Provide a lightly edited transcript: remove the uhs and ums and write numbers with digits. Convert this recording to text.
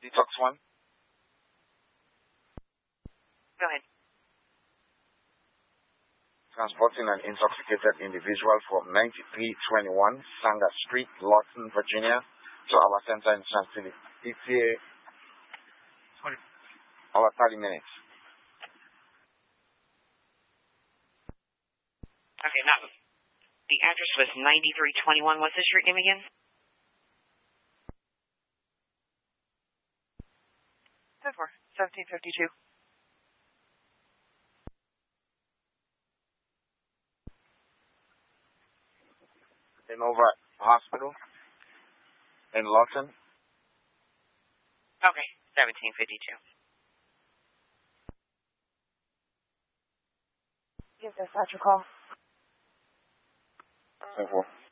Detox one. Go ahead. Transporting an intoxicated individual from 9321 Sanger Street, Lawton, Virginia, to our center in Chantilly. ETA, 30 minutes. Okay, now the address was 9321. What's the street name again? 1752. Innova Hospital in Lawton. Okay, 1752. Give dispatch a call. 10-4.